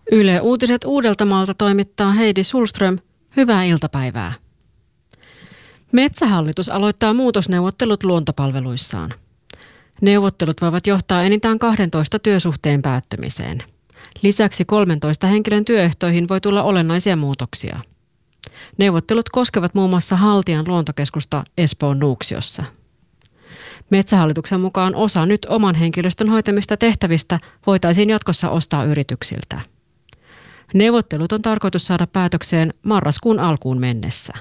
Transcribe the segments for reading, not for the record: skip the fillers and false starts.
Yle Uutiset Uudeltamaalta toimittaa Heidi Sulström. Hyvää iltapäivää. Metsähallitus aloittaa muutosneuvottelut luontopalveluissaan. Neuvottelut voivat johtaa enintään 12 työsuhteen päättymiseen. Lisäksi 13 henkilön työehtoihin voi tulla olennaisia muutoksia. Neuvottelut koskevat muun muassa Haltian luontokeskusta Espoon Nuuksiossa. Metsähallituksen mukaan osa nyt oman henkilöstön hoitamista tehtävistä voitaisiin jatkossa ostaa yrityksiltä. Neuvottelut on tarkoitus saada päätökseen marraskuun alkuun mennessä.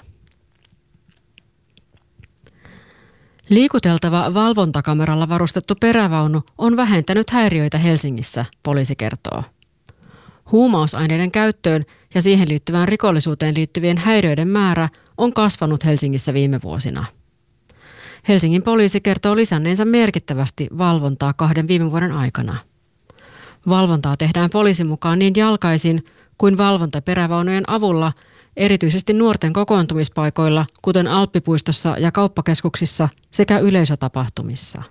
Liikuteltava valvontakameralla varustettu perävaunu on vähentänyt häiriöitä Helsingissä, poliisi kertoo. Huumausaineiden käyttöön ja siihen liittyvään rikollisuuteen liittyvien häiriöiden määrä on kasvanut Helsingissä viime vuosina. Helsingin poliisi kertoo lisänneensä merkittävästi valvontaa 2 viime vuoden aikana. Valvontaa tehdään poliisin mukaan niin jalkaisin kuin valvontaperävaunujen avulla, erityisesti nuorten kokoontumispaikoilla, kuten Alppipuistossa ja kauppakeskuksissa sekä yleisötapahtumissa.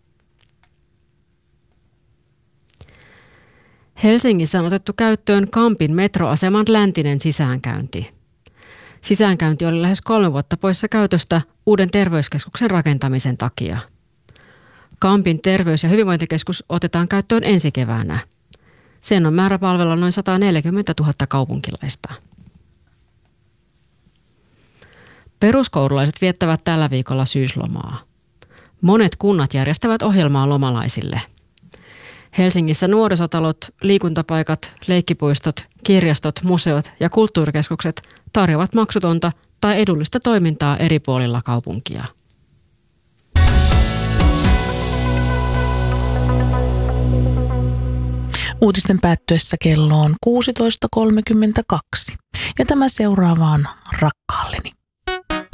Helsingissä on otettu käyttöön Kampin metroaseman läntinen sisäänkäynti. Sisäänkäynti oli lähes 3 vuotta poissa käytöstä uuden terveyskeskuksen rakentamisen takia. Kampin terveys- ja hyvinvointikeskus otetaan käyttöön ensi keväänä. Sen on määrä palvella noin 140 000 kaupunkilaista. Peruskoululaiset viettävät tällä viikolla syyslomaa. Monet kunnat järjestävät ohjelmaa lomalaisille. Helsingissä nuorisotalot, liikuntapaikat, leikkipuistot, kirjastot, museot ja kulttuurikeskukset tarjoavat maksutonta tai edullista toimintaa eri puolilla kaupunkia. Uutisten päättyessä kello on 16.32 ja tämä seuraavaan rakkaalleni.